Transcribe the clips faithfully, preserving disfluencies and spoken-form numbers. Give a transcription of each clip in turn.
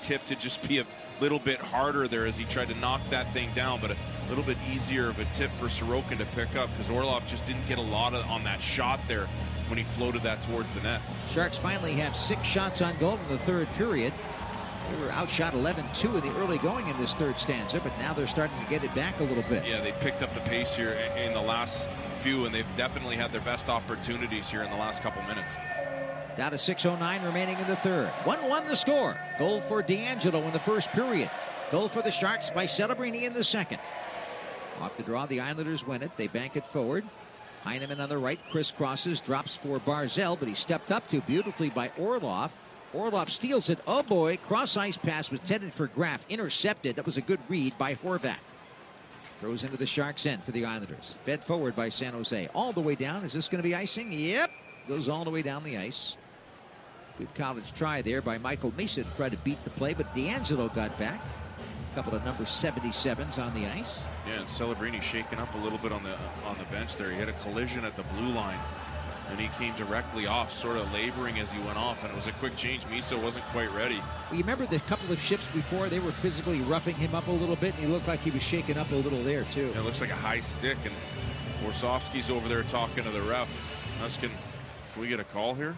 tip to just be a little bit harder there as he tried to knock that thing down, but a little bit easier of a tip for Sorokin to pick up because Orlov just didn't get a lot of, on that shot there when he floated that towards the net. Sharks finally have six shots on goal in the third period. They were outshot eleven two in the early going in this third stanza, but now they're starting to get it back a little bit. Yeah, they picked up the pace here in the last few, and they've definitely had their best opportunities here in the last couple minutes. Down to six oh nine remaining in the third. one one the score. Goal for DeAngelo in the first period. Goal for the Sharks by Celebrini in the second. Off the draw, the Islanders win it. They bank it forward. Heineman on the right crisscrosses, drops for Barzal, but he stepped up to beautifully by Orlov. Orlov steals it. Oh boy, cross-ice pass was intended for Graf. Intercepted. That was a good read by Horvat. Throws into the Sharks' end for the Islanders. Fed forward by San Jose. All the way down. Is this going to be icing? Yep. Goes all the way down the ice. Good college try there by Michael Mason to try to beat the play, but DeAngelo got back. A couple of number seventy-sevens on the ice. Yeah, and Celebrini shaking up a little bit on the on the bench there. He had a collision at the blue line, and he came directly off, sort of laboring as he went off, and it was a quick change. Misa wasn't quite ready. Well, you remember the couple of shifts before, they were physically roughing him up a little bit, and he looked like he was shaking up a little there, too. Yeah, it looks like a high stick, and Warsofsky's over there talking to the ref. Us can, can we get a call here?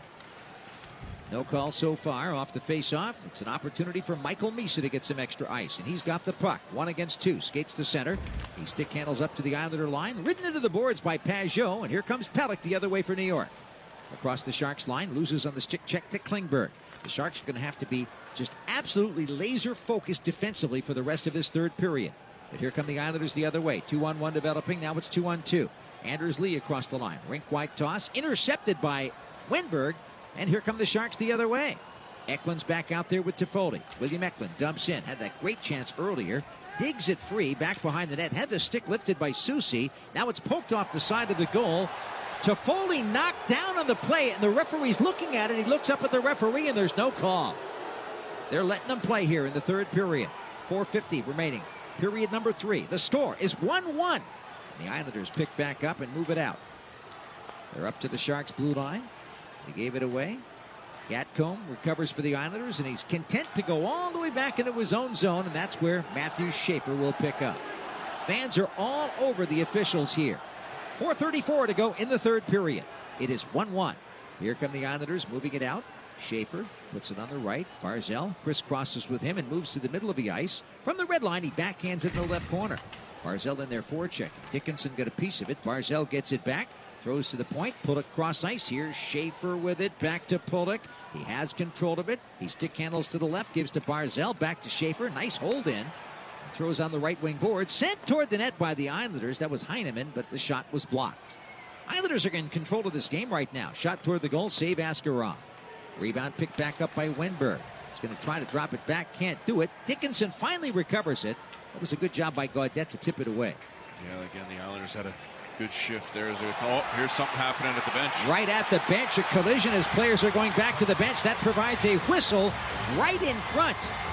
No call so far off the face-off. It's an opportunity for Michael Misa to get some extra ice, and he's got the puck. One against two. Skates to center. He stick handles up to the Islander line. Ridden into the boards by Pajot, and here comes Pelech the other way for New York. Across the Sharks line, loses on the stick check to Klingberg. The Sharks are going to have to be just absolutely laser-focused defensively for the rest of this third period. But here come the Islanders the other way. Two on one developing. Now it's two on two. Anders Lee across the line. Rink-wide toss. Intercepted by Wenberg. And here come the Sharks the other way. Eklund's back out there with Toffoli. William Eklund dumps in. Had that great chance earlier. Digs it free. Back behind the net. Had the stick lifted by Soucy. Now it's poked off the side of the goal. Toffoli knocked down on the play, and the referee's looking at it. He looks up at the referee, and there's no call. They're letting them play here in the third period. four fifty remaining. Period number three. The score is one one. The Islanders pick back up and move it out. They're up to the Sharks' blue line. They gave it away. Gatcomb recovers for the Islanders, and he's content to go all the way back into his own zone, and that's where Matthew Schaefer will pick up. Fans are all over the officials here. four thirty-four to go in the third period. It is one one. Here come the Islanders moving it out. Schaefer puts it on the right. Barzal crisscrosses with him and moves to the middle of the ice. From the red line, he backhands it in the left corner. Barzal in there forecheck. Dickinson got a piece of it. Barzal gets it back. Throws to the point. Pulock cross ice here. Schaefer with it. Back to Pulock. He has control of it. He stick handles to the left. Gives to Barzal. Back to Schaefer. Nice hold in. Throws on the right wing board. Sent toward the net by the Islanders. That was Heineman, but the shot was blocked. Islanders are in control of this game right now. Shot toward the goal. Save Askarov. Rebound picked back up by Wenberg. He's going to try to drop it back. Can't do it. Dickinson finally recovers it. That was a good job by Gaudette to tip it away. Yeah, again, the Islanders had a good shift there. As oh, here's something happening at the bench. Right at the bench, a collision as players are going back to the bench. That provides a whistle right in front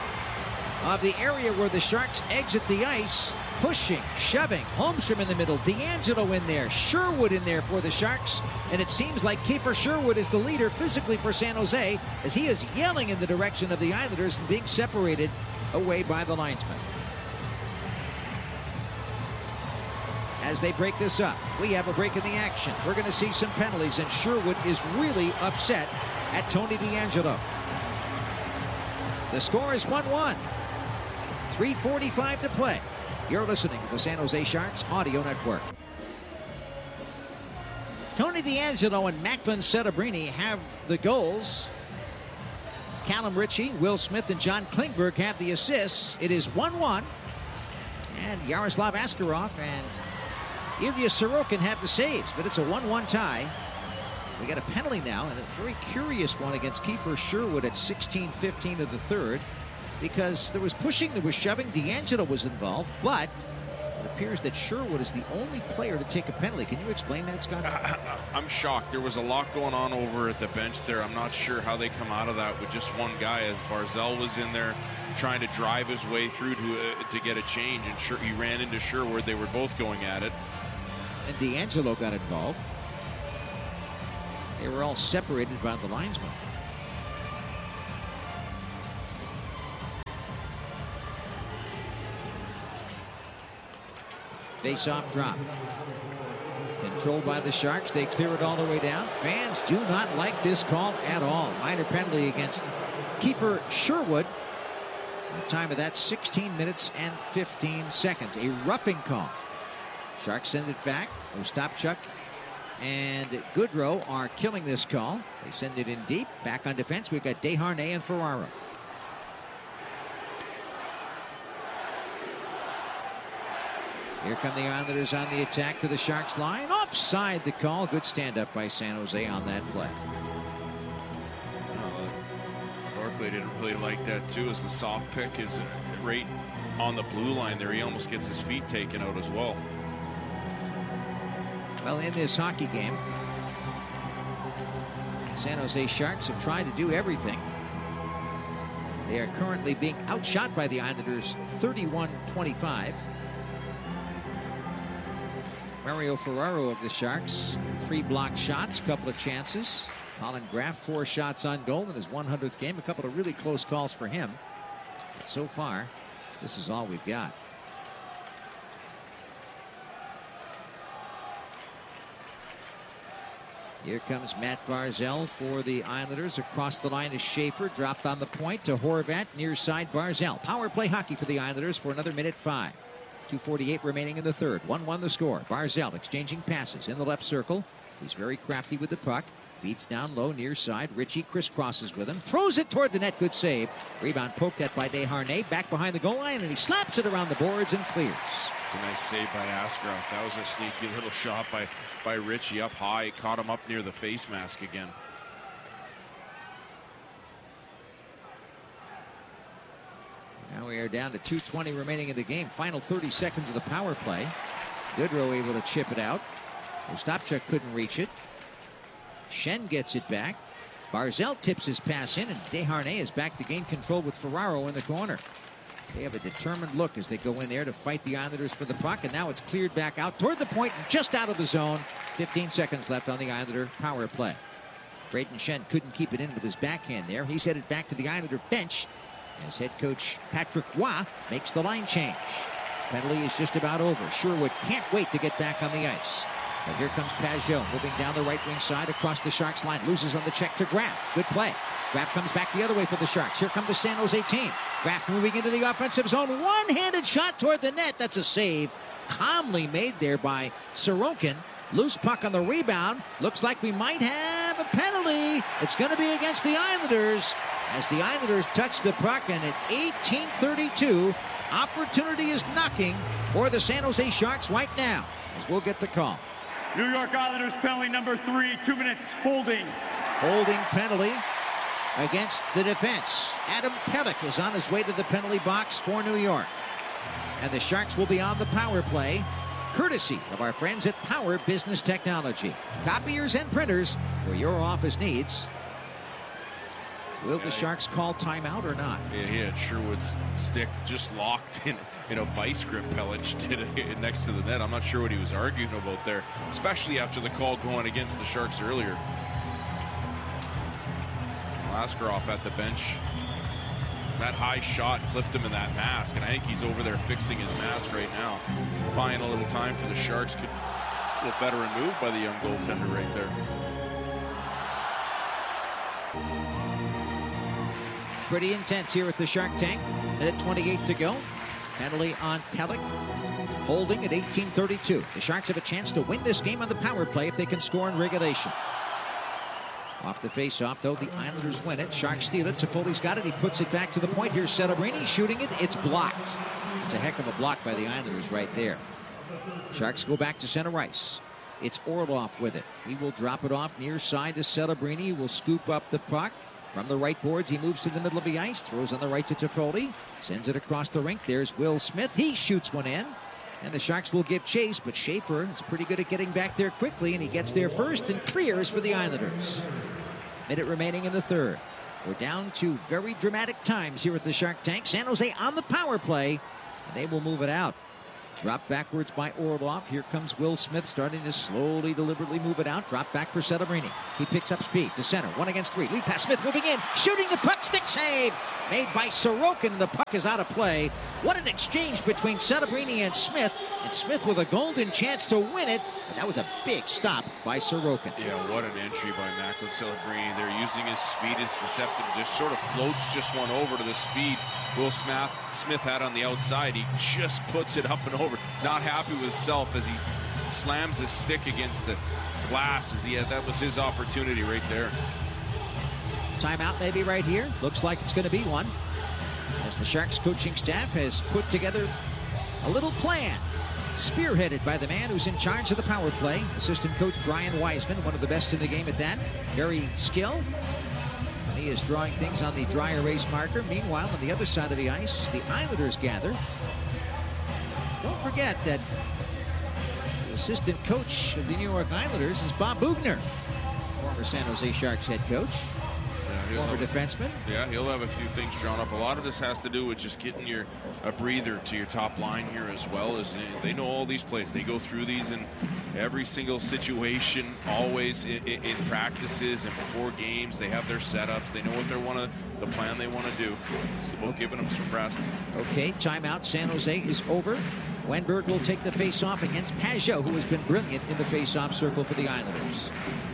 of the area where the Sharks exit the ice. Pushing, shoving, Holmstrom in the middle, DeAngelo in there, Sherwood in there for the Sharks, and it seems like Kiefer Sherwood is the leader physically for San Jose as he is yelling in the direction of the Islanders and being separated away by the linesman. As they break this up, we have a break in the action. We're going to see some penalties, and Sherwood is really upset at Tony DeAngelo. The score is one one. three forty-five to play. You're listening to the San Jose Sharks Audio Network. Tony DeAngelo and Macklin Celebrini have the goals. Callum Ritchie, Will Smith, and John Klingberg have the assists. It is one one. And Yaroslav Askarov and Ilya Sorokin have the saves, but it's a one one tie. We got a penalty now, and a very curious one against Kiefer Sherwood at sixteen fifteen of the third, because there was pushing, there was shoving, DeAngelo was involved, but it appears that Sherwood is the only player to take a penalty. Can you explain that, Scott? I, I'm shocked. There was a lot going on over at the bench there. I'm not sure how they come out of that with just one guy, as Barzal was in there trying to drive his way through to uh, to get a change, and sure, he ran into Sherwood. They were both going at it. And DeAngelo got involved. They were all separated by the linesman. Face-off drop. Controlled by the Sharks. They clear it all the way down. Fans do not like this call at all. Minor penalty against Kiefer Sherwood. The time of that, sixteen minutes and fifteen seconds. A roughing call. Sharks send it back. Ostapchuk and Goodrow are killing this call. They send it in deep. Back on defense, we've got Desharnais and Ferraro. Here come the Islanders on the attack to the Sharks line. Offside the call. Good stand up by San Jose on that play. Uh, Barclay didn't really like that too, as the soft pick is right on the blue line there. He almost gets his feet taken out as well. Well, in this hockey game, San Jose Sharks have tried to do everything. They are currently being outshot by the Islanders thirty-one twenty-five. Mario Ferraro of the Sharks, three blocked shots, couple of chances. Colin Graff, four shots on goal in his one hundredth game. A couple of really close calls for him. But so far, this is all we've got. Here comes Matt Barzal for the Islanders. Across the line is Schaefer. Dropped on the point to Horvat. Near side Barzal. Power play hockey for the Islanders for another minute five. two forty-eight remaining in the third. one one the score. Barzal exchanging passes in the left circle. He's very crafty with the puck. Feeds down low near side. Ritchie crisscrosses with him. Throws it toward the net. Good save. Rebound poked at by Desharnais. Back behind the goal line, and he slaps it around the boards and clears. It's a nice save by Askarov. That was a sneaky little shot by, by Ritchie up high. Caught him up near the face mask again. Now we are down to two twenty remaining in the game. Final thirty seconds of the power play. Goodrow able to chip it out. Ostapchuk couldn't reach it. Schenn gets it back. Barzal tips his pass in, and Desharnais is back to gain control with Ferraro in the corner. They have a determined look as they go in there to fight the Islanders for the puck, and now it's cleared back out toward the point and just out of the zone. fifteen seconds left on the Islander power play. Brayden Schenn couldn't keep it in with his backhand there. He's headed back to the Islander bench as head coach Patrick Roy makes the line change. Penalty is just about over. Sherwood can't wait to get back on the ice. But here comes Pajot moving down the right wing side across the Sharks line. Loses on the check to Graff. Good play. Graff comes back the other way for the Sharks. Here come the San Jose team. Graff moving into the offensive zone. One-handed shot toward the net. That's a save. Calmly made there by Sorokin. Loose puck on the rebound. Looks like we might have a penalty. It's going to be against the Islanders as the Islanders touch the puck, and at eighteen thirty-two, opportunity is knocking for the San Jose Sharks right now as we'll get the call. New York Islanders penalty number three, two minutes holding. Holding penalty against the defense. Adam Pelech is on his way to the penalty box for New York. And the Sharks will be on the power play, courtesy of our friends at Power Business Technology. Copiers and printers for your office needs. Will the Sharks call timeout or not? Yeah, he had Sherwood's stick just locked in, in a vice grip. Pelech did it next to the net. I'm not sure what he was arguing about there, especially after the call going against the Sharks earlier. Askarov at the bench. That high shot clipped him in that mask, and I think he's over there fixing his mask right now. Buying a little time for the Sharks. Could, a little veteran move by the young goaltender right there. Pretty intense here at the Shark Tank. Minute twenty-eight to go. Penalty on Pelech. Holding at eighteen thirty-two. The Sharks have a chance to win this game on the power play if they can score in regulation. Off the face-off, though, the Islanders win it. Sharks steal it. Toffoli's got it. He puts it back to the point. Here's Celebrini shooting it. It's blocked. It's a heck of a block by the Islanders right there. Sharks go back to center ice. It's Orlov with it. He will drop it off near side to Celebrini. He will scoop up the puck. From the right boards, he moves to the middle of the ice. Throws on the right to Toffoli. Sends it across the rink. There's Will Smith. He shoots one in. And the Sharks will give chase, but Schaefer is pretty good at getting back there quickly, and he gets there first and clears for the Islanders. Minute remaining in the third. We're down to very dramatic times here at the Shark Tank. San Jose on the power play, and they will move it out. Dropped backwards by Orlov. Here comes Will Smith starting to slowly, deliberately move it out. Drop back for Celebrini. He picks up speed to center. One against three. Lead pass. Smith moving in. Shooting the puck. Stick save. Made by Sorokin. The puck is out of play. What an exchange between Celebrini and Smith And Smith with a golden chance to win it. But that was a big stop by Sorokin. Yeah, what an entry by Macklin Celebrini. They're using his speed as deceptive. Just sort of floats just one over to the speed Will Smith, Smith had on the outside. He just puts it up and over. Not happy with himself as he slams his stick against the glass. As he had, that was his opportunity right there. Timeout maybe right here. Looks like it's going to be one, as the Sharks coaching staff has put together a little plan, spearheaded by the man who's in charge of the power play, assistant coach Brian Wiseman, one of the best in the game at that. Very skilled. And he is drawing things on the dry erase marker. Meanwhile, on the other side of the ice, the Islanders gather. Don't forget that the assistant coach of the New York Islanders is Bob Boughner, former San Jose Sharks head coach. He'll Former have, defenseman. Yeah, he'll have a few things drawn up. A lot of this has to do with just getting your a breather to your top line here, as well as they know all these plays. They go through these in every single situation, always in, in practices and before games. They have their setups. They know what they want to, the plan they want to do. So we're giving them some rest. Okay, timeout. San Jose is over. Wenberg will take the face-off against Pajot, who has been brilliant in the face-off circle for the Islanders.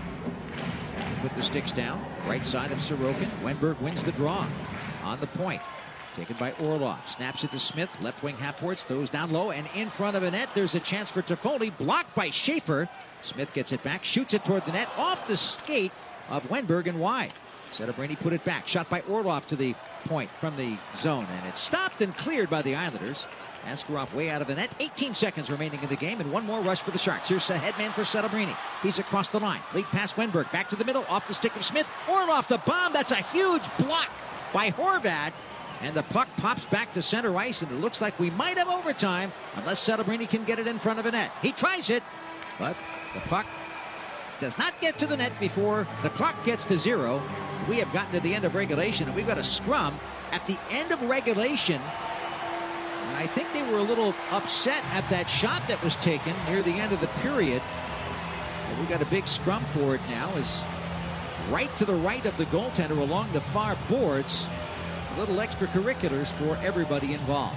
Put the sticks down. Right side of Sorokin. Wenberg wins the draw. On the point. Taken by Orlov. Snaps it to Smith. Left wing half-boards. Throws down low. And in front of a net, there's a chance for Toffoli. Blocked by Schaefer. Smith gets it back. Shoots it toward the net. Off the skate of Wenberg and wide. Celebrini put it back. Shot by Orlov to the point from the zone. And it's stopped and cleared by the Islanders. Askarov way out of the net. eighteen seconds remaining in the game, and one more rush for the Sharks. Here's the headman for Celebrini. He's across the line. Lead pass Wenberg. Back to the middle. Off the stick of Smith. Orlov the bomb. That's a huge block by Horvat. And the puck pops back to center ice, and it looks like we might have overtime unless Celebrini can get it in front of a net. He tries it, but the puck does not get to the net before the clock gets to zero. We have gotten to the end of regulation, and we've got a scrum at the end of regulation. And I think they were a little upset at that shot that was taken near the end of the period. And we got a big scrum for it now, as right to the right of the goaltender along the far boards. Little extracurriculars for everybody involved.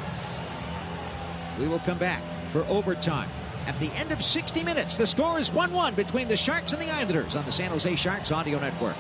We will come back for overtime. At the end of sixty minutes, the score is one one between the Sharks and the Islanders on the San Jose Sharks Audio Network.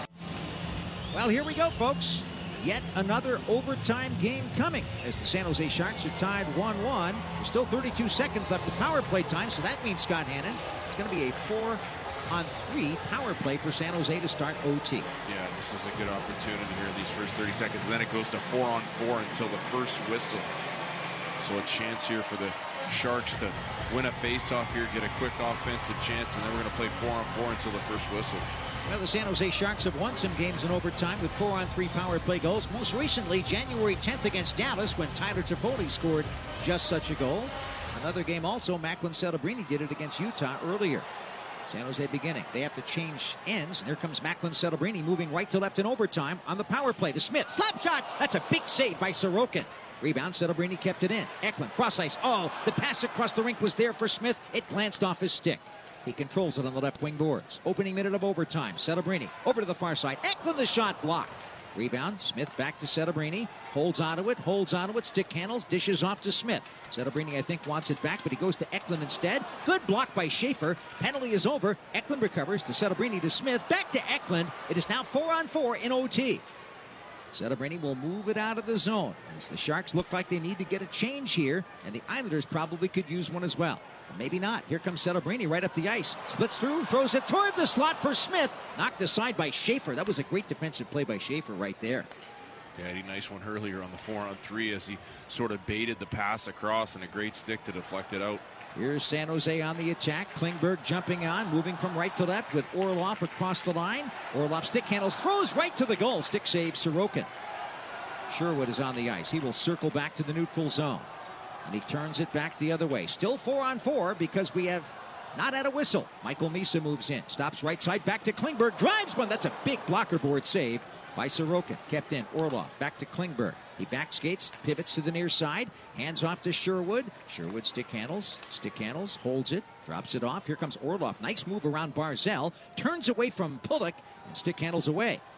Well, here we go, folks. Yet another overtime game coming, as the San Jose Sharks are tied one one. There's still thirty-two seconds left of power play time, so that means, Scott Hannon, it's going to be a four on three power play for San Jose to start O T. Yeah, this is a good opportunity here in these first thirty seconds. And then it goes to four on four until the first whistle. So a chance here for the Sharks to win a face-off here, get a quick offensive chance, and then we're going to play four on four until the first whistle. Well, the San Jose Sharks have won some games in overtime with four on three power play goals. Most recently, January tenth against Dallas, when Tyler Toffoli scored just such a goal. Another game also, Macklin Celebrini did it against Utah earlier. San Jose beginning. They have to change ends, and here comes Macklin Celebrini moving right to left in overtime on the power play to Smith. Slap shot! That's a big save by Sorokin. Rebound, Celebrini kept it in. Eklund, cross ice. Oh, the pass across the rink was there for Smith. It glanced off his stick. He controls it on the left wing boards. Opening minute of overtime. Celebrini over to the far side. Eklund, the shot blocked. Rebound, Smith back to Celebrini. Holds onto it, holds onto it. Stick handles, dishes off to Smith. Celebrini, I think, wants it back, but he goes to Eklund instead. Good block by Schaefer. Penalty is over. Eklund recovers to Celebrini to Smith. Back to Eklund. It is now four on four in O T. Celebrini will move it out of the zone, as the Sharks look like they need to get a change here, and the Islanders probably could use one as well. Or maybe not. Here comes Celebrini right up the ice. Splits through, throws it toward the slot for Smith. Knocked aside by Schaefer. That was a great defensive play by Schaefer right there. Yeah, he had a nice one earlier on the four on three as he sort of baited the pass across, and a great stick to deflect it out. Here's San Jose on the attack. Klingberg jumping on, moving from right to left with Orlov across the line. Orlov stick handles, throws right to the goal. Stick save Sorokin. Sherwood is on the ice. He will circle back to the neutral zone. And he turns it back the other way. Still four on four because we have not had a whistle. Michael Misa moves in. Stops right side. Back to Klingberg. Drives one. That's a big blocker board save by Sorokin. Kept in. Orlov. Back to Klingberg. He back skates. Pivots to the near side. Hands off to Sherwood. Sherwood stick handles. Stick handles. Holds it. Drops it off. Here comes Orlov. Nice move around Barzal. Turns away from Pulock. And stick handles away.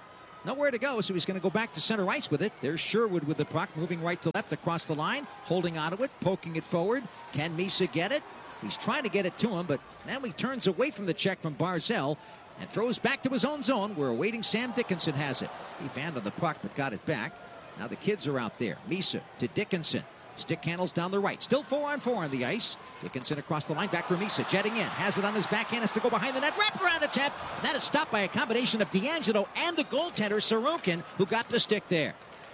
nowhere to go, so he's going to go back to center ice with it. There's Sherwood with the puck, moving right to left across the line, holding onto it, poking it forward. Can Misa get it? He's trying to get it to him, but now he turns away from the check from Barzal and throws back to his own zone, where awaiting Sam Dickinson has it. He fanned on the puck, but got it back. Now the kids are out there. Misa to Dickinson. Stick handles down the right. Still four on four on the ice. Dickinson across the line. Back for Misa. Jetting in. Has it on his backhand. Has to go behind the net. Wraparound attempt. That is stopped by a combination of DeAngelo and the goaltender, Sorokin, who got the stick there.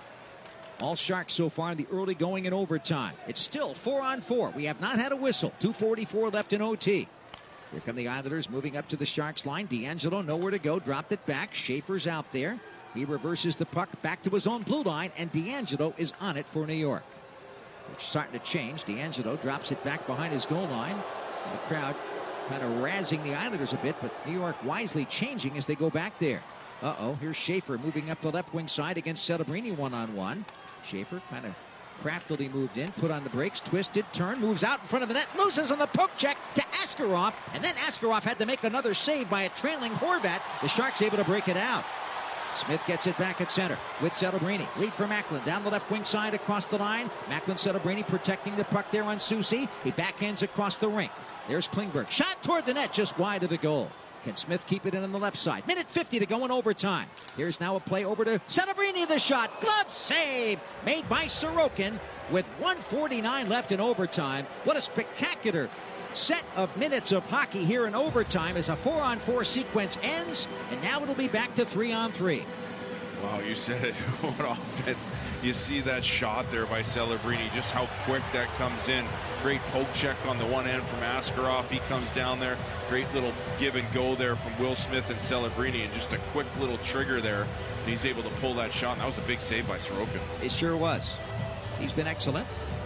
All Sharks so far in the early going in overtime. It's still four on four. We have not had a whistle. two forty-four left in O T. Here come the Islanders moving up to the Sharks line. DeAngelo nowhere to go. Dropped it back. Schaefer's out there. He reverses the puck back to his own blue line, and DeAngelo is on it for New York. It's starting to change. DeAngelo drops it back behind his goal line. And the crowd kind of razzing the Islanders a bit, but New York wisely changing as they go back there. Uh-oh, here's Schaefer moving up the left wing side against Celebrini one-on-one. Schaefer kind of craftily moved in, put on the brakes, twisted, turn, moves out in front of the net, loses on the poke check to Askarov, and then Askarov had to make another save by a trailing Horvat. The Sharks able to break it out. Smith gets it back at center with Celebrini. Lead for Macklin down the left wing side across the line. Macklin, Celebrini protecting the puck there on Soucy. He backhands across the rink. There's Klingberg. Shot toward the net just wide of the goal. Can Smith keep it in on the left side? Minute fifty to go in overtime. Here's now a play over to Celebrini. The shot. Glove save made by Sorokin with one forty-nine left in overtime. What a spectacular set of minutes of hockey here in overtime as a four on four sequence ends, and now it'll be back to three on three. Wow, you said it. What offense. You see that shot there by Celebrini, just how quick that comes in. Great poke check on the one end from Askarov. He comes down there. Great little give and go there from Will Smith and Celebrini, and just a quick little trigger there. And he's able to pull that shot, and that was a big save by Sorokin. It sure was. He's been excellent.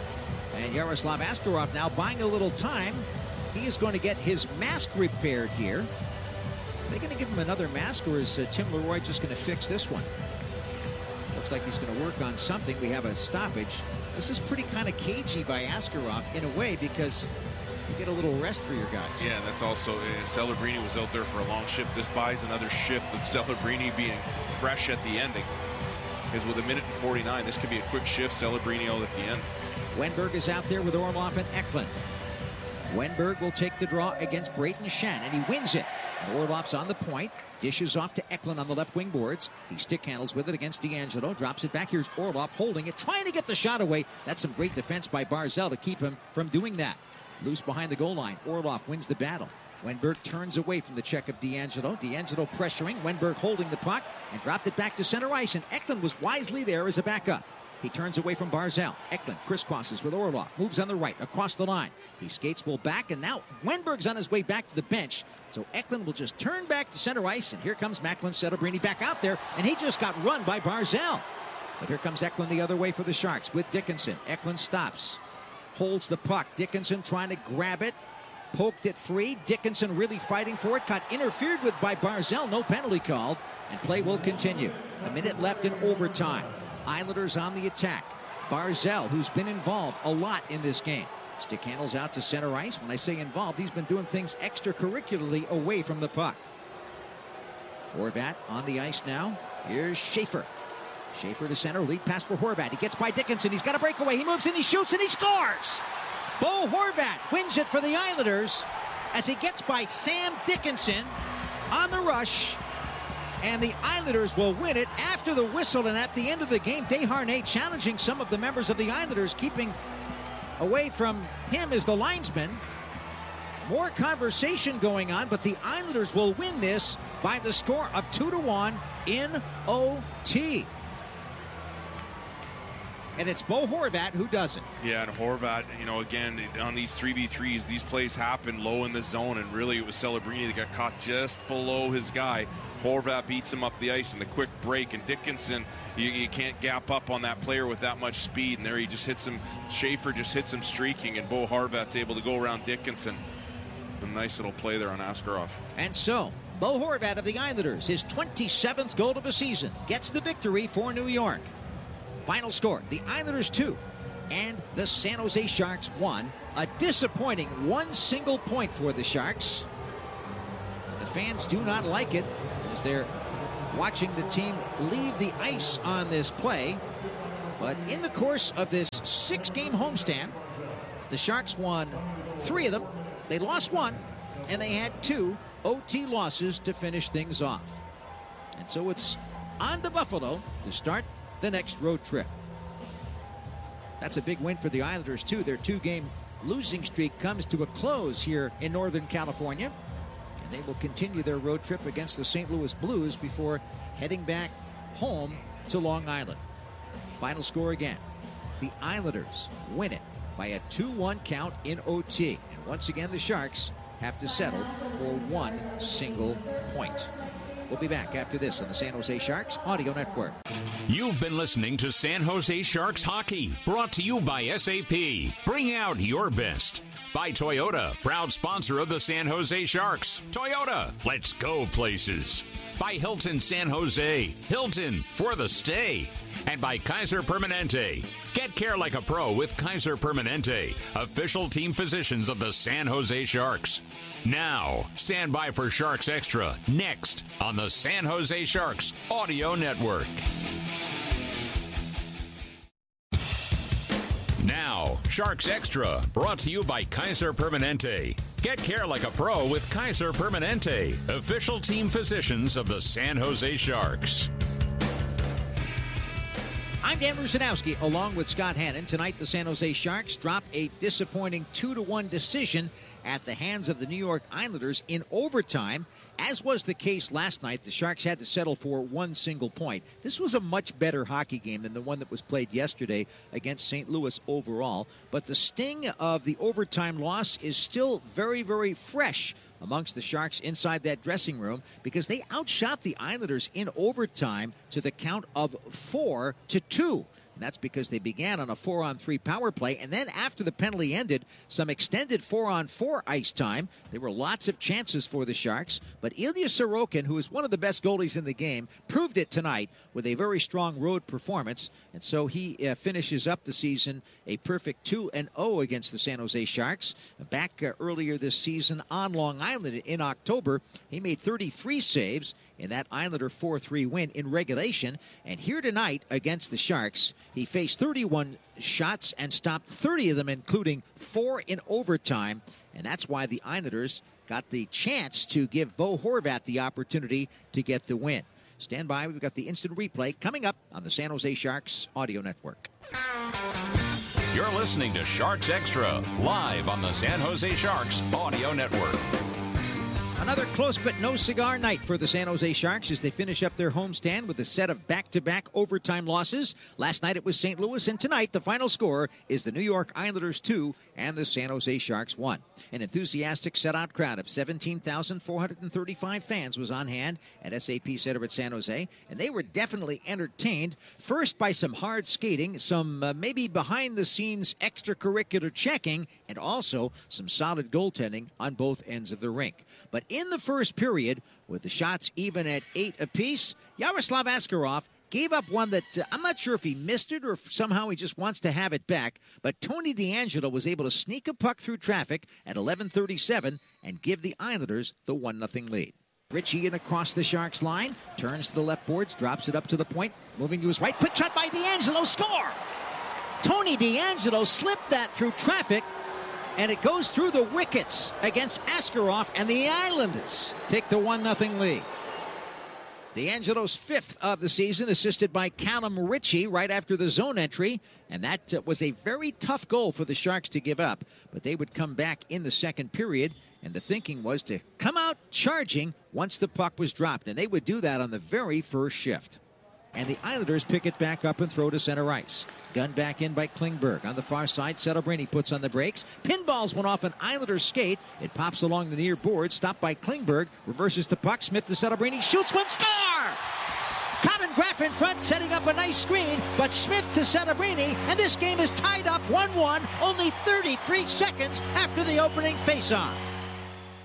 And Yaroslav Askarov now buying a little time. He is going to get his mask repaired here. Are they going to give him another mask, or is uh, Tim Leroy just going to fix this one? Looks like he's going to work on something. We have a stoppage. This is pretty kind of cagey by Askarov in a way, because you get a little rest for your guys. Yeah, that's also, uh, Celebrini was out there for a long shift. This buys another shift of Celebrini being fresh at the ending. Because with a minute and forty-nine, this could be a quick shift. Celebrini out at the end. Wenberg is out there with Orlov and Eklund. Wenberg will take the draw against Brayden Schenn, and he wins it. And Orlov's on the point, dishes off to Eklund on the left wing boards. He stick handles with it against DeAngelo, drops it back. Here's Orlov holding it, trying to get the shot away. That's some great defense by Barzal to keep him from doing that. Loose behind the goal line. Orlov wins the battle. Wenberg turns away from the check of DeAngelo. DeAngelo pressuring, Wenberg holding the puck, and dropped it back to center ice, and Eklund was wisely there as a backup. He turns away from Barzal. Eklund crisscrosses with Orlov. Moves on the right, across the line. He skates well back, and now Wenberg's on his way back to the bench. So Eklund will just turn back to center ice, and here comes Macklin Celebrini back out there, and he just got run by Barzal. But here comes Eklund the other way for the Sharks with Dickinson. Eklund stops. Holds the puck. Dickinson trying to grab it. Poked it free. Dickinson really fighting for it. Got interfered with by Barzal. No penalty called. And play will continue. A minute left in overtime. Islanders on the attack. Barzal, who's been involved a lot in this game. Stick handles out to center ice. When I say involved, he's been doing things extracurricularly away from the puck. Horvat on the ice now. Here's Schaefer. Schaefer to center. Lead pass for Horvat. He gets by Dickinson. He's got a breakaway. He moves in. He shoots and he scores. Bo Horvat wins it for the Islanders as he gets by Sam Dickinson on the rush. And the Islanders will win it after the whistle, and at the end of the game, Desharnais challenging some of the members of the Islanders, keeping away from him as the linesman. More conversation going on, but the Islanders will win this by the score of two to one in O T. And it's Bo Horvat who does it. Yeah, and Horvat, you know, again, on these three v threes, these plays happen low in the zone, and really it was Celebrini that got caught just below his guy. Horvat beats him up the ice in the quick break, and Dickinson, you, you can't gap up on that player with that much speed, and there he just hits him. Schaefer just hits him streaking, and Bo Horvat's able to go around Dickinson. A nice little play there on Askarov. And so, Bo Horvat of the Islanders, his twenty-seventh goal of the season, gets the victory for New York. Final score, the Islanders two and the San Jose Sharks one. A disappointing one single point for the Sharks. The fans do not like it as they're watching the team leave the ice on this play. But in the course of this six-game homestand, the Sharks won three of them. They lost one, and they had two O T losses to finish things off. And so it's on to Buffalo to start the next road trip. That's a big win for the Islanders, too. Their two-game losing streak comes to a close here in Northern California. And they will continue their road trip against the Saint Louis Blues before heading back home to Long Island. Final score again. The Islanders win it by a two one count in O T. And once again, the Sharks have to settle for one single point. We'll be back after this on the San Jose Sharks Audio Network. You've been listening to San Jose Sharks Hockey, brought to you by S A P. Bring out your best. By Toyota, proud sponsor of the San Jose Sharks. Toyota, let's go places. By Hilton San Jose. Hilton, for the stay. And by Kaiser Permanente. Get care like a pro with Kaiser Permanente, official team physicians of the San Jose Sharks. Now, stand by for Sharks Extra, next on the San Jose Sharks Audio Network. Now, Sharks Extra, brought to you by Kaiser Permanente. Get care like a pro with Kaiser Permanente, official team physicians of the San Jose Sharks. I'm Dan Rusanowski, along with Scott Hannon. Tonight, the San Jose Sharks drop a disappointing two to one decision at the hands of the New York Islanders in overtime. As was the case last night, the Sharks had to settle for one single point. This was a much better hockey game than the one that was played yesterday against Saint Louis overall. But the sting of the overtime loss is still very, very fresh amongst the Sharks inside that dressing room, because they outshot the Islanders in overtime to the count of four to two. And that's because they began on a four on three power play, and then after the penalty ended, some extended four on four ice time. There were lots of chances for the Sharks, but Ilya Sorokin, who is one of the best goalies in the game, proved it tonight with a very strong road performance, and so he uh, finishes up the season a perfect two and oh against the San Jose Sharks. Back uh, earlier this season on Long Island in October, he made thirty-three saves in that Islander four three win in regulation, and here tonight against the Sharks, he faced thirty-one shots and stopped thirty of them, including four in overtime. And that's why the Islanders got the chance to give Bo Horvat the opportunity to get the win. Stand by. We've got the instant replay coming up on the San Jose Sharks Audio Network. You're listening to Sharks Extra, live on the San Jose Sharks Audio Network. Another close but no cigar night for the San Jose Sharks as they finish up their homestand with a set of back-to-back overtime losses. Last night it was Saint Louis, and tonight the final score is the New York Islanders two and the San Jose Sharks one. An enthusiastic shutout crowd of seventeen thousand four hundred thirty-five fans was on hand at S A P Center at San Jose, and they were definitely entertained, first by some hard skating, some uh, maybe behind-the-scenes extracurricular checking, and also some solid goaltending on both ends of the rink. But in the first period, with the shots even at eight apiece, Yaroslav Askarov gave up one that uh, I'm not sure if he missed it or if somehow he just wants to have it back. But Tony DeAngelo was able to sneak a puck through traffic at eleven thirty-seven and give the Islanders the one nothing lead. Ritchie in across the Sharks line, turns to the left boards, drops it up to the point, moving to his right. Quick shot by DeAngelo, score! Tony DeAngelo slipped that through traffic, and it goes through the wickets against Askarov, and the Islanders take the one nothing lead. DeAngelo's fifth of the season, assisted by Callum Ritchie right after the zone entry, and that uh, was a very tough goal for the Sharks to give up, but they would come back in the second period, and the thinking was to come out charging once the puck was dropped, and they would do that on the very first shift. And the Islanders pick it back up and throw to center ice. Gunned back in by Klingberg. On the far side, Celebrini puts on the brakes. Pinballs went off an Islanders skate. It pops along the near board, stopped by Klingberg. Reverses the puck. Smith to Celebrini. Shoots one. Score! Colin Graff in front, setting up a nice screen. But Smith to Celebrini. And this game is tied up one one. Only thirty-three seconds after the opening faceoff.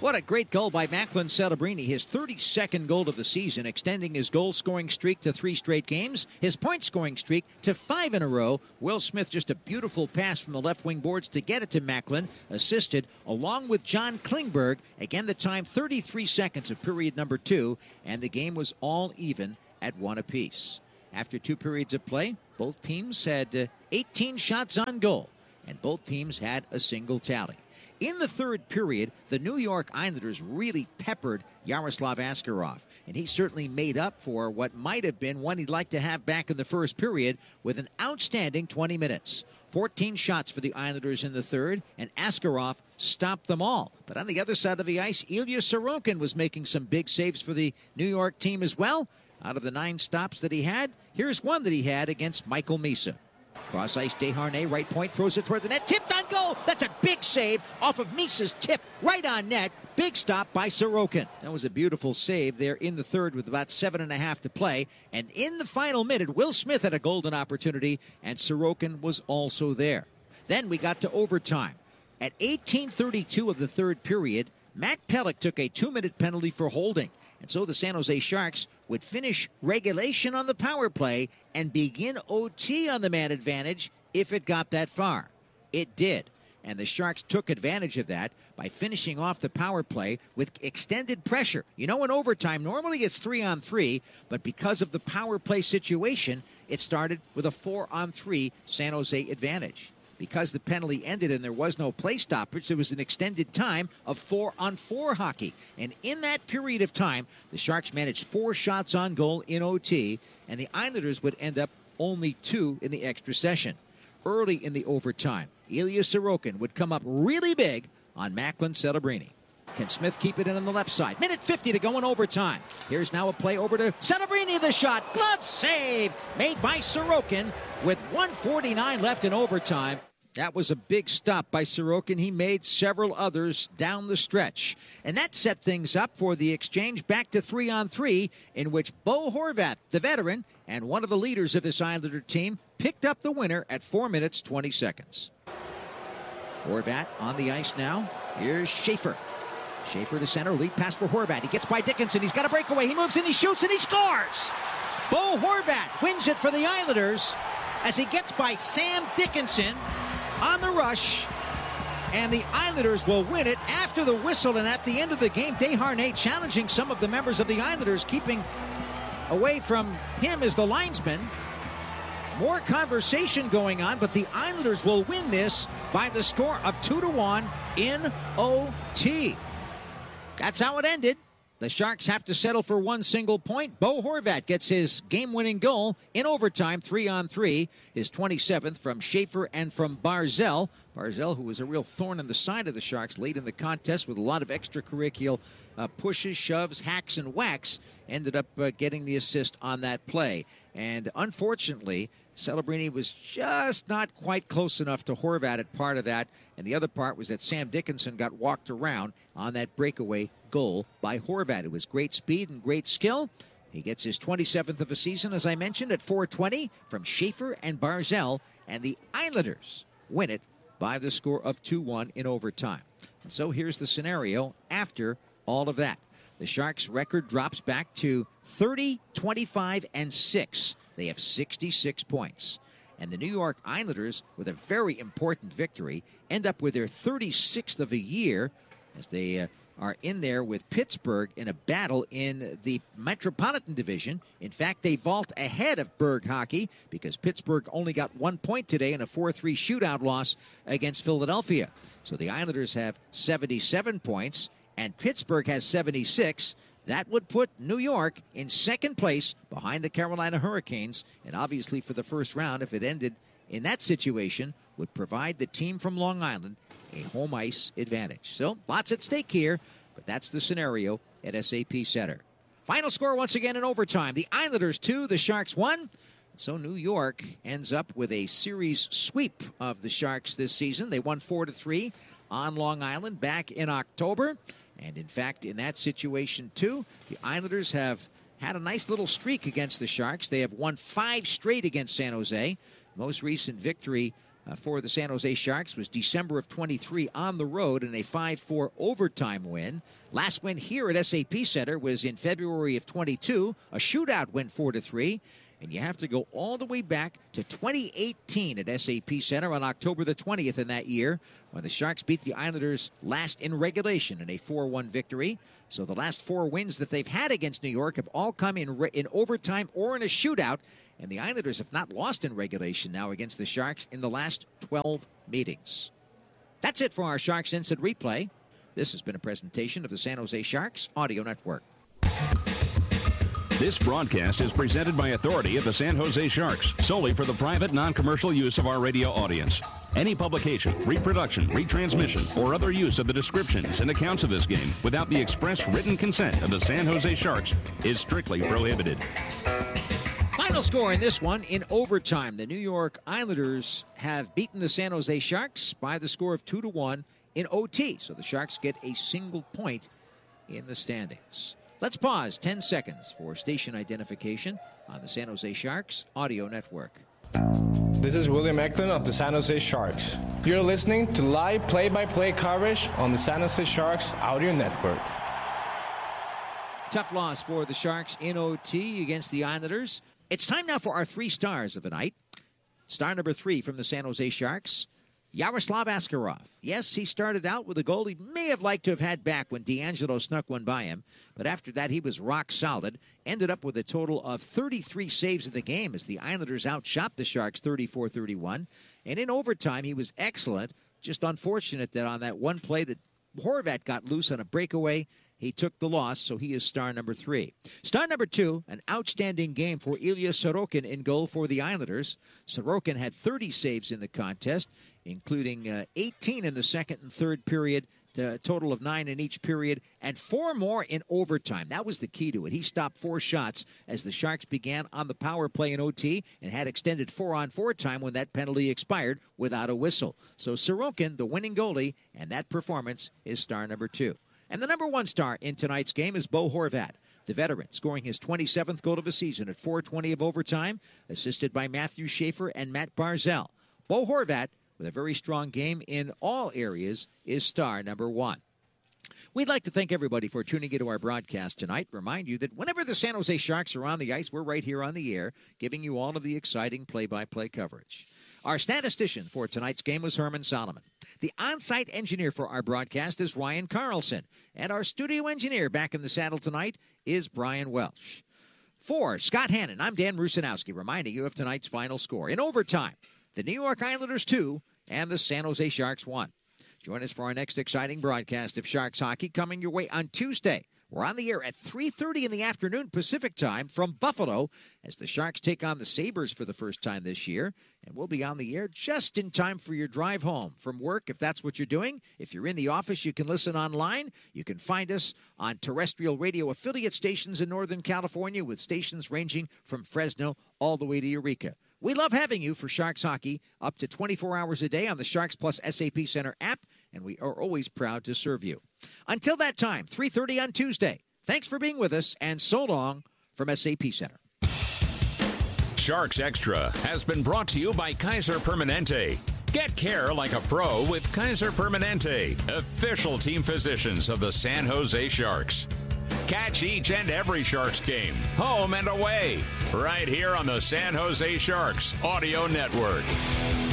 What a great goal by Macklin Celebrini, his thirty-second goal of the season, extending his goal-scoring streak to three straight games, his point-scoring streak to five in a row. Will Smith, just a beautiful pass from the left wing boards to get it to Macklin, assisted along with John Klingberg. Again, the time thirty-three seconds of period number two, and the game was all even at one apiece. After two periods of play, both teams had uh, eighteen shots on goal, and both teams had a single tally. In the third period, the New York Islanders really peppered Yaroslav Askarov, and he certainly made up for what might have been one he'd like to have back in the first period with an outstanding twenty minutes. fourteen shots for the Islanders in the third, and Askarov stopped them all. But on the other side of the ice, Ilya Sorokin was making some big saves for the New York team as well. Out of the nine stops that he had, here's one that he had against Michael Misa. Cross ice, Desharnais, right point, throws it toward the net. Tipped on goal. That's a big save off of Misa's tip, right on net. Big stop by Sorokin. That was a beautiful save there in the third with about seven and a half to play. And in the final minute, Will Smith had a golden opportunity, and Sorokin was also there. Then we got to overtime. At eighteen thirty-two of the third period, Matt Pelech took a two-minute penalty for holding. And so the San Jose Sharks would finish regulation on the power play and begin O T on the man advantage if it got that far. It did. And the Sharks took advantage of that by finishing off the power play with extended pressure. You know, in overtime, normally it's three on three, but because of the power play situation, it started with a four on three San Jose advantage. Because the penalty ended and there was no play stoppage, there was an extended time of four-on-four hockey. And in that period of time, the Sharks managed four shots on goal in O T, and the Islanders would end up only two in the extra session. Early in the overtime, Ilya Sorokin would come up really big on Macklin Celebrini. Can Smith keep it in on the left side? Minute fifty to go in overtime. Here's now a play over to Celebrini, the shot. Glove save made by Sorokin with one forty-nine left in overtime. That was a big stop by Sorokin. He made several others down the stretch. And that set things up for the exchange back to three on three, in which Bo Horvat, the veteran, and one of the leaders of this Islander team, picked up the winner at four minutes, twenty seconds. Horvat on the ice now. Here's Schaefer. Schaefer to center, lead pass for Horvat. He gets by Dickinson. He's got a breakaway. He moves in, he shoots, and he scores! Bo Horvat wins it for the Islanders as he gets by Sam Dickinson on the rush, and the Islanders will win it after the whistle. And at the end of the game, Desharnais challenging some of the members of the Islanders, keeping away from him as the linesman. More conversation going on, but the Islanders will win this by the score of two to one in O T. That's how it ended. The Sharks have to settle for one single point. Bo Horvat gets his game-winning goal in overtime, three on three, his twenty-seventh from Schaefer and from Barzell. Barzell, who was a real thorn in the side of the Sharks late in the contest with a lot of extracurricular uh, pushes, shoves, hacks, and whacks, ended up uh, getting the assist on that play. And unfortunately, Celebrini was just not quite close enough to Horvat at part of that. And the other part was that Sam Dickinson got walked around on that breakaway goal by Horvat. It was great speed and great skill. He gets his twenty-seventh of a season, as I mentioned, at four twenty from Schaefer and Barzell. And the Islanders win it by the score of two one in overtime. And so here's the scenario after all of that. The Sharks' record drops back to thirty, twenty-five, and six. They have sixty-six points. And the New York Islanders, with a very important victory, end up with their thirty-sixth of the year as they uh, are in there with Pittsburgh in a battle in the Metropolitan Division. In fact, they vault ahead of Berg Hockey because Pittsburgh only got one point today in a four three shootout loss against Philadelphia. So the Islanders have seventy-seven points, and Pittsburgh has seventy-six. That would put New York in second place behind the Carolina Hurricanes. And obviously for the first round, if it ended in that situation, would provide the team from Long Island a home ice advantage. So lots at stake here, but that's the scenario at S A P Center. Final score once again in overtime. The Islanders two, the Sharks one. So New York ends up with a series sweep of the Sharks this season. They won four to three on Long Island back in October. And in fact, in that situation, too, the Islanders have had a nice little streak against the Sharks. They have won five straight against San Jose. Most recent victory uh, for the San Jose Sharks was December of twenty-three on the road in a five four overtime win. Last win here at S A P Center was in February of twenty-two. A shootout win four to three. And you have to go all the way back to twenty eighteen at S A P Center on October the twentieth in that year when the Sharks beat the Islanders last in regulation in a four one victory. So the last four wins that they've had against New York have all come in re- in overtime or in a shootout. And the Islanders have not lost in regulation now against the Sharks in the last twelve meetings. That's it for our Sharks Instant Replay. This has been a presentation of the San Jose Sharks Audio Network. This broadcast is presented by authority of the San Jose Sharks, solely for the private, non-commercial use of our radio audience. Any publication, reproduction, retransmission, or other use of the descriptions and accounts of this game without the express written consent of the San Jose Sharks is strictly prohibited. Final score in this one, in overtime, the New York Islanders have beaten the San Jose Sharks by the score of two to one in O T. So the Sharks get a single point in the standings. Let's pause ten seconds for station identification on the San Jose Sharks Audio Network. This is William Eklund of the San Jose Sharks. You're listening to live play-by-play coverage on the San Jose Sharks Audio Network. Tough loss for the Sharks in O T against the Islanders. It's time now for our three stars of the night. Star number three from the San Jose Sharks, Yaroslav Askarov. Yes, he started out with a goal he may have liked to have had back when D'Angelo snuck one by him, but after that he was rock solid. Ended up with a total of thirty-three saves in the game as the Islanders outshot the Sharks thirty-four thirty-one. And in overtime he was excellent. Just unfortunate that on that one play that Horvat got loose on a breakaway, he took the loss, so he is star number three. Star number two, an outstanding game for Ilya Sorokin in goal for the Islanders. Sorokin had thirty saves in the contest, including uh, eighteen in the second and third period, a total of nine in each period, and four more in overtime. That was the key to it. He stopped four shots as the Sharks began on the power play in O T and had extended four-on-four time when that penalty expired without a whistle. So Sorokin, the winning goalie, and that performance is star number two. And the number one star in tonight's game is Bo Horvat, the veteran, scoring his twenty-seventh goal of the season at four twenty of overtime, assisted by Matthew Schaefer and Matt Barzal. Bo Horvat, with a very strong game in all areas, is star number one. We'd like to thank everybody for tuning into our broadcast tonight. Remind you that whenever the San Jose Sharks are on the ice, we're right here on the air, giving you all of the exciting play-by-play coverage. Our statistician for tonight's game was Herman Solomon. The on-site engineer for our broadcast is Ryan Carlson. And our studio engineer back in the saddle tonight is Brian Welsh. For Scott Hannon, I'm Dan Rusanowski, reminding you of tonight's final score. In overtime, the New York Islanders two and the San Jose Sharks one. Join us for our next exciting broadcast of Sharks hockey coming your way on Tuesday. We're on the air at three thirty in the afternoon Pacific time from Buffalo as the Sharks take on the Sabres for the first time this year. And we'll be on the air just in time for your drive home from work, if that's what you're doing. If you're in the office, you can listen online. You can find us on terrestrial radio affiliate stations in Northern California with stations ranging from Fresno all the way to Eureka. We love having you for Sharks hockey up to twenty-four hours a day on the Sharks Plus S A P Center app, and we are always proud to serve you. Until that time, three thirty on Tuesday. Thanks for being with us, and so long from S A P Center. Sharks Extra has been brought to you by Kaiser Permanente. Get care like a pro with Kaiser Permanente, official team physicians of the San Jose Sharks. Catch each and every Sharks game, home and away, right here on the San Jose Sharks Audio Network.